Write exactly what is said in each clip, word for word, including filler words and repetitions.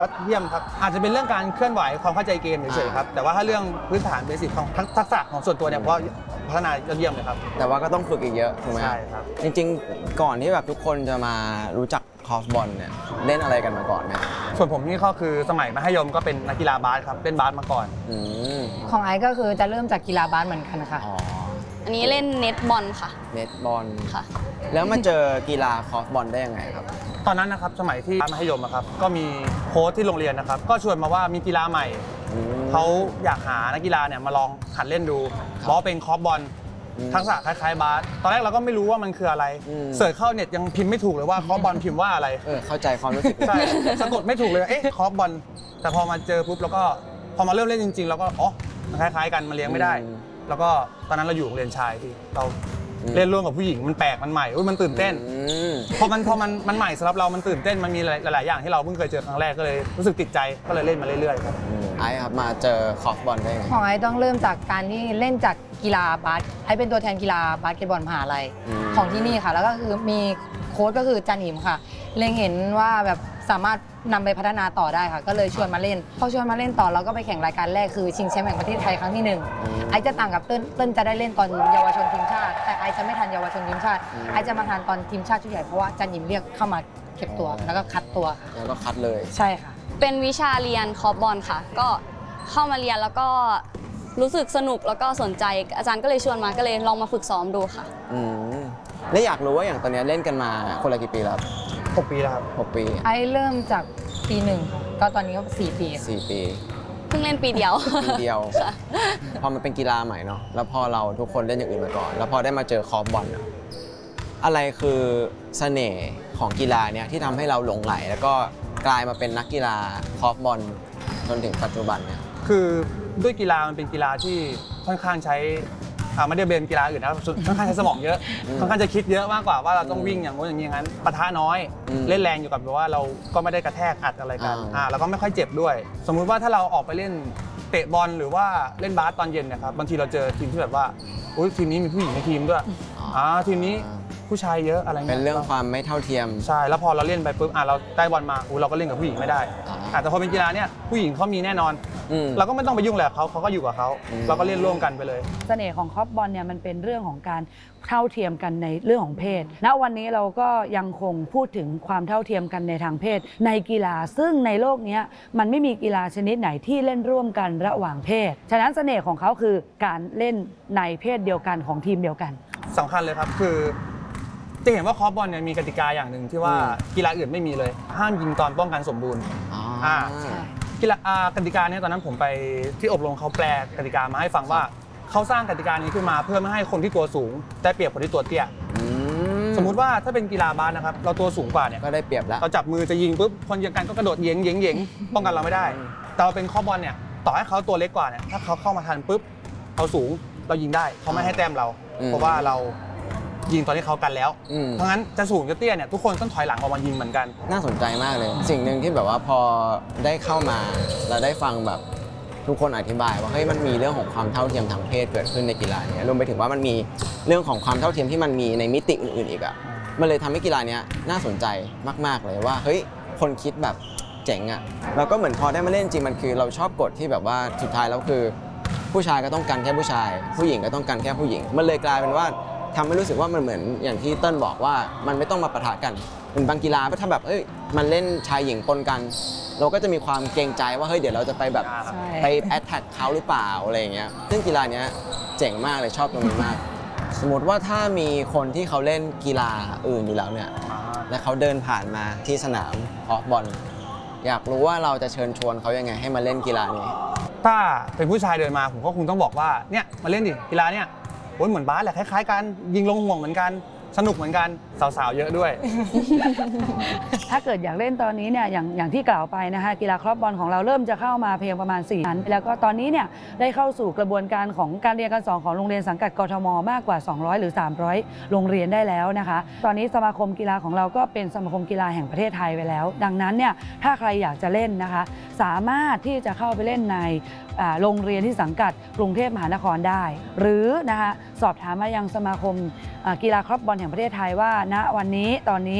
ก็เยี่ยมครับอาจจะเป็นเรื่องการเคลื่อนไหวความเข้าใจเกมเฉยๆครับแต่ว่าถ้าเรื่องพื้นฐานเบสิกของทักษะของส่วนตัวเนี่ยก็พัฒนายอดเยี่ยมเลยครับแต่ว่าก็ต้องฝึกอีกเยอะถูกไหมใช่ครับจริงๆก่อนที่แบบทุกคนจะมารู้จักคอร์ฟบอลเนี่ยเล่นอะไรกันมาก่อนไหมส่วนผมนี่ก็คือสมัยมัธยมก็เป็นนักกีฬาบาสครับเล่นบาสมาก่อนของไอซ์ก็คือจะเริ่มจากกีฬาบาสเหมือนกันค่ะอันนี้เล่นเน็ตบอลค่ะเน็ตบอลค่ะแล้วมาเจอกีฬาคอร์ฟบอลได้ยังไงครับตอนนั้นนะครับสมัยที่มัธยมครับก็มีโค้ชที่โรงเรียนนะครับก็ชวนมาว่ามีกีฬาใหม่เขาอยากหานักกีฬาเนี่ยมาลองหัดเล่นดูเพราะเป็นคอร์ฟบอลทักษะคล้ายๆบาสตอนแรกเราก็ไม่รู้ว่ามันคืออะไรเสิร์ชเข้าเน็ตยังพิมพ์ไม่ถูกเลยว่าคอร์ฟบอลพิมพ์ว่าอะไรเออเข้าใจความรู้สึกใช่สะกดไม่ถูกเลยเอ๊ะคอร์ฟบอลแต่พอมาเจอปุ๊บแล้วก็พอมาเริ่มเล่นจริงๆแล้วก็อ๋อคล้ายๆกันมาเลี้ยงไม่ได้แล้วก็ตอนนั้นเราอยู่โรงเรียนชายที่เราเล่นร่วมกับผู้หญิงมันแปลกมันใหม่มันตื่นเต้นพอมันพอมันมันใหม่สำหรับเรามันตื่นเต้นมันมีหลายๆอย่างที่เราเพิ่งเคยเจอครั้งแรกก็เลยรู้สึกติดใจก็เลยเล่นมาเรื่อยๆครับไอ้ครับมาเจอคอร์ฟบอลได้ไงของไอ้ต้องเริ่มจากการที่เล่นจากกีฬาบาสไอ้เป็นตัวแทนกีฬาบาสเกตบอลมหาลัยของที่นี่ค่ะแล้วก็คือมีโค้ชก็คือจันหิมค่ะเล็งเห็นว่าแบบสามารถนำไปพัฒนาต่อได้ค่ะก็เลยชวนมาเล่นพอชวนมาเล่นต่อเราก็ไปแข่งรายการแรกคือชิงแชมป์แห่งประเทศไทยครั้งที่หนึ่งไอจะต่างกับเติ้ลเติ้ลจะได้เล่นตอนเยาวชนทีมชาติแต่ไอจะไม่ทันเยาวชนทีมชาติไอจะมาทันตอนทีมชาติชุดใหญ่เพราะว่าจันหิมเรียกเข้ามาเก็บตัวแล้วก็คัดตัวแล้วก็คัดเลยใช่ค่ะเป็นวิชาเรียนคอร์ฟบอลค่ะก็เข้ามาเรียนแล้วก็รู้สึกสนุกแล้วก็สนใจอาจารย์ก็เลยชวนมาก็เลยลองมาฝึกซ้อมดูค่ะอืมแล้วอยากรู้ว่าอย่างตอนนี้เล่นกันมาคนละกี่ปีแล้วหกปีแล้วครับหกปีไอเริ่มจากปีหนึ่งก็ตอนนี้ก็สี่ปีสี่ปีเพิ่งเล่นปีเดียวปีเดียวพอมันเป็นกีฬาใหม่เนาะแล้วพอเราทุกคนเล่นอย่างอื่นมาก่อนแล้วพอได้มาเจอคอร์ฟบอลอะไรคือเสน่ห์ของกีฬาเนี้ยที่ทำให้เราหลงไหลแล้วก็กลายมาเป็นนักกีฬาคอร์ฟบอลจนถึงปัจจุบันเนี่ยคือด้วยกีฬามันเป็นกีฬาที่ค่อนข้างใช้ไม่ได้เป็นกีฬาอื่นนะค่อนข้างใช้สมองเยอะค่อนข้างจะคิดเยอะมากกว่าว่าเราต้องวิ่งอย่างโน้นอย่างนี้อย่างนั้นปะทะน้อยเล่นแรงอยู่กับว่าเราก็ไม่ได้กระแทกอัดอะไรกันอ่าแล้วก็ไม่ค่อยเจ็บด้วยสมมุติว่าถ้าเราออกไปเล่นเตะบอลหรือว่าเล่นบาสตอนเย็นนะครับบางทีเราเจอทีมที่แบบว่าอุ้ยทีมนี้มีผู้หญิงในทีมด้วยอ่าทีมนี้ผู้ชายเยอะอะไรเงี้ยเป็นเรื่องความไม่เท่าเทียมใช่แล้วพอเราเล่นไปปุ๊บอ่ะเราได้บอลมาเราก็เล่นกับผู้หญิงไม่ได้แต่พอเป็นกีฬาเนี่ยผู้หญิงเขามีแน่นอนเราก็ไม่ต้องไปยุ่งแหละเขาเขาก็อยู่กับเขาเราก็เล่นร่วมกันไปเลยเสน่ห์ของคอร์ฟบอลเนี่ยมันเป็นเรื่องของการเท่าเทียมกันในเรื่องของเพศณวันนี้เราก็ยังคงพูดถึงความเท่าเทียมกันในทางเพศในกีฬาซึ่งในโลกนี้มันไม่มีกีฬาชนิดไหนที่เล่นร่วมกันระหว่างเพศฉะนั้นเสน่ห์ของเขาคือการเล่นในเพศเดียวกันของทีมเดียวกันสำคัญเลยครับคือจะเห็นว่าคอร์ฟบอลเนี่ยมีกติกาอย่างหนึ่งที่ว่ากีฬาอื่นไม่มีเลยห้ามยิงตอนป้องกันสมบูรณ์อ่ากีฬากติกาเนี่ยตอนนั้นผมไปที่อบรมเขาแปลกติกามาให้ฟังว่าเขาสร้างกติกานี้ขึ้นมาเพื่อไม่ให้คนที่ตัวสูงได้เปรียบคนที่ตัวเตี้ยสมมุติว่าถ้าเป็นกีฬาบาสนะครับเราตัวสูงกว่าเนี่ยก็ได้เปรียบแล้วเราจับมือจะยิงปุ๊บคนยิงกันก็กระโดดเย้งเย้งเย้งป้องกันเราไม่ได้แต่เราเป็นคอร์ฟบอลเนี่ยต่อให้เขาตัวเล็กกว่าเนี่ยถ้าเขาเข้ามาทันปุ๊บเขาสูงเรายิงได้เขาไม่ให้แต้มเราเพราะว่าเรายิงตอนที่เขากันแล้วเพราะงั้นจะสูงจะเตี้ยเนี่ยทุกคนต้องถอยหลังออกมายิงเหมือนกันน่าสนใจมากเลยสิ่งหนึ่งที่แบบว่าพอได้เข้ามาเราได้ฟังแบบทุกคนอธิบายว่าเฮ้ยมันมีเรื่องของความเท่าเทียมทางเพศเกิดขึ้นในกีฬานี้รวมไปถึงว่ามันมีเรื่องของความเท่าเทียมที่มันมีในมิติอื่นๆอีกอ่ะมันเลยทำให้กีฬานี้น่าสนใจมากๆเลยว่าเฮ้ยคนคิดแบบเจ๋งอ่ะเราก็เหมือนพอได้มาเล่นจริงมันคือเราชอบกฎที่แบบว่าสุดท้ายแล้วคือผู้ชายก็ต้องการแค่ผู้ชายผู้หญิงก็ต้องการแค่ผู้หญิงมันเลยกลายเป็นว่าทำให้รู้สึกว่ามันเหมือนอย่างที่เติ้ลบอกว่ามันไม่ต้องมาปะทะกันเป็นบางกีฬาถ้าแบบเอ้ยมันเล่นชายหญิงปนกันเราก็จะมีความเกรงใจว่าเฮ้ยเดี๋ยวเราจะไปแบบไปแอตแทกเขาหรือเปล่าอะไรอย่างเงี้ยซึ่งกีฬาเนี้ยเจ๋งมากเลยชอบตรงนี้มากสมมติว่าถ้ามีคนที่เขาเล่นกีฬาอื่นอยู่แล้วเนี่ยและเขาเดินผ่านมาที่สนามคอร์ฟบอลอยากรู้ว่าเราจะเชิญชวนเขายังไงให้มาเล่นกีฬานี้ถ้าเป็นผู้ชายเดินมาผมก็คงต้องบอกว่าเนี่ยมาเล่นดิกีฬาเนี่ยเหมือนบาสแหละคล้ายๆกันยิงลงห่วงเหมือนกันสนุกเหมือนกันสาวๆเยอะด้วยถ้าเกิดอยากเล่นตอนนี้เนี่ยอย่างอย่างที่กล่าวไปนะคะกีฬาคอร์ฟบอลของเราเริ่มจะเข้ามาเพียงประมาณสี่ชั้นแล้วก็ตอนนี้เนี่ยได้เข้าสู่กระบวนการของการเรียนการสอนของโรงเรียนสังกัดกทมมากกว่าสองร้อยหรือสามร้อยโรงเรียนได้แล้วนะคะตอนนี้สมาคมกีฬาของเราก็เป็นสมาคมกีฬาแห่งประเทศไทยไปแล้วดังนั้นเนี่ยถ้าใครอยากจะเล่นนะคะสามารถที่จะเข้าไปเล่นในโรงเรียนที่สังกัดกรุงเทพมหานครได้หรือนะคะสอบถามมายังสมาคมกีฬาคอร์ฟบอลแห่งประเทศไทยว่าณวันนี้ตอนนี้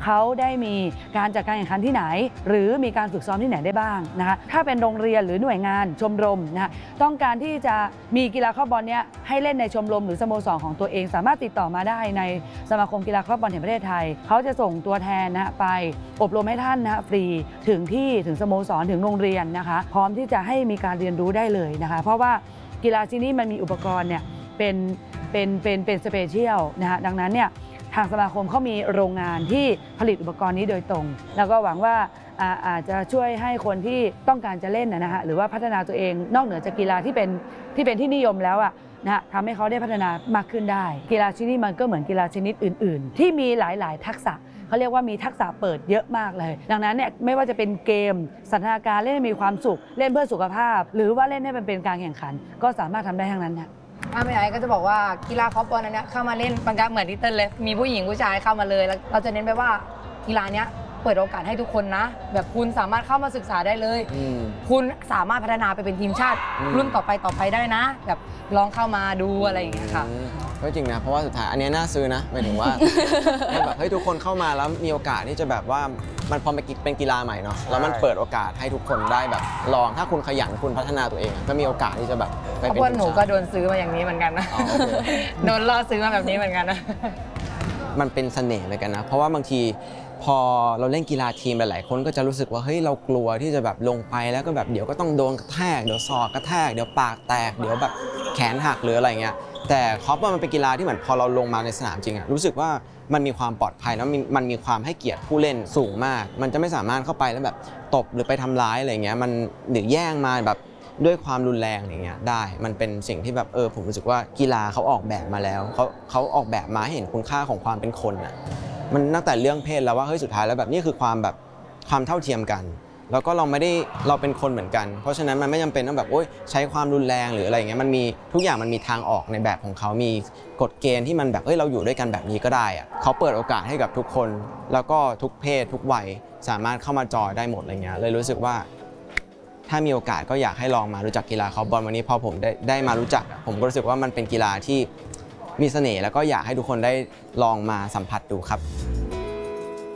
เขาได้มีการจัดการแข่งขันที่ไหนหรือมีการฝึกซ้อมที่ไหนได้บ้างนะคะถ้าเป็นโรงเรียนหรือหน่วยงานชมรมนะคะต้องการที่จะมีกีฬาครอบบอลเนี้ยให้เล่นในชมรมหรือสโมสรของตัวเองสามารถติดต่อมาได้ในสมาคมกีฬาครอบบอลแห่งประเทศไทยเขาจะส่งตัวแทนนะไปอบรมให้ท่านนะฟรีถึงที่ถึงสโมสรถึงโรงเรียนนะคะพร้อมที่จะให้มีการเรียนรู้ได้เลยนะคะเพราะว่ากีฬาชนิดนี้มันมีอุปกรณ์เนี่ยเป็นเป็นเป็นเป็นสเปเชียลนะคะดังนั้นเนี่ยทางสมาคมเขามีโรงงานที่ผลิตอุปกรณ์นี้โดยตรงแล้วก็หวังว่าอาจจะช่วยให้คนที่ต้องการจะเล่นนะฮะหรือว่าพัฒนาตัวเองนอกเหนือจากกีฬาที่เป็นที่เป็นที่นิยมแล้วอ่ะนะฮะทำให้เขาได้พัฒนามากขึ้นได้กีฬาชนิดนี้มันก็เหมือนกีฬาชนิดอื่นๆที่มีหลายๆทักษะเขาเรียกว่ามีทักษะเปิดเยอะมากเลยดังนั้นเนี่ยไม่ว่าจะเป็นเกมสถานการณ์เล่นให้มีความสุขเล่นเพื่อสุขภาพหรือว่าเล่นให้มันเป็นการแข่งขันก็สามารถทำได้ทั้งนั้นนะถ้าไม่ใหญ่ก็จะบอกว่ากีฬาคอร์ฟบอลอันนี้เข้ามาเล่นมันก็เหมือนที่เต้นเลยมีผู้หญิงผู้ชายเข้ามาเลยแล้วเราจะเน้นไปว่ากีฬาเนี้ยเปิดโอกาสให้ทุกคนนะแบบคุณสามารถเข้ามาศึกษาได้เลยคุณสามารถพัฒนาไปเป็นทีมชาติรุ่นต่อไปต่อไปได้นะแบบลองเข้ามาดูอะไรอย่างเงี้ยค่ะก็จริงนะเพราะว่าสุดท้ายอันนี้น่าซื้อนะหมายถึงว่าแบบเฮ้ยทุกคนเข้ามาแล้วมีโอกาสที่จะแบบว่ามันพอเป็นกีฬาใหม่เนาะแล้วมันเปิดโอกาสให้ทุกคนได้แบบลองถ้าคุณขยันคุณพัฒนาตัวเองก็มีโอกาสที่จะแบบไปเป็นทีมชาติเพราะว่าหนูก็โดนซื้อมาอย่างนี้เหมือนกันนะโดนล่อซื้อมาแบบนี้เหมือนกันนะมันเป็นเสน่ห์เหมือนกันนะเพราะว่าบางทีพอเราเล่นกีฬาทีมหลายๆคนก็จะรู้สึกว่าเฮ้ยเรากลัวที่จะแบบลงไปแล้วก็แบบเดี๋ยวก็ต้องโดนกระแทกเดี๋ยวศอกกระแทกเดี๋ยวปากแตกเดี๋ยวแบบแขนหักหรืออะไรเงี้ยแต่คอร์ฟบอลมันเป็นกีฬาที่เหมือนพอเราลงมาในสนามจริงอะรู้สึกว่ามันมีความปลอดภัยแล้วมันมีความให้เกียรติผู้เล่นสูงมากมันจะไม่สามารถเข้าไปแล้วแบบตบหรือไปทำร้ายอะไรเงี้ยมันหรือแย่งมาแบบด้วยความรุนแรงอย่างเงี้ยได้มันเป็นสิ่งที่แบบเออผมรู้สึกว่ากีฬาเขาออกแบบมาแล้วเขาเขาออกแบบมาให้เห็นคุณค่าของความเป็นคนอะมันตั้งแต่เรื่องเพศแล้วว่าเฮ้ยสุดท้ายแล้วแบบนี้คือความแบบความเท่าเทียมกันแล้วก็เราไม่ได้เราเป็นคนเหมือนกันเพราะฉะนั้นมันไม่จำเป็นต้องแบบโอ๊ยใช้ความรุนแรงหรืออะไรเงี้ยมันมีทุกอย่างมันมีทางออกในแบบของเขามีกฎเกณฑ์ที่มันแบบเฮ้ยเราอยู่ด้วยกันแบบนี้ก็ได้อะเขาเปิดโอกาสให้กับทุกคนแล้วก็ทุกเพศทุกวัยสามารถเข้ามาจอยได้หมดอะไรเงี้ยเลยรู้สึกว่าถ้ามีโอกาสก็อยากให้ลองมารู้จักกีฬาคอร์ฟบอลวันนี้พอผมได้ได้มารู้จักผมก็รู้สึกว่ามันเป็นกีฬาที่มีเสน่ห์แล้วก็อยากให้ทุกคนได้ลองมาสัมผัสดูครับ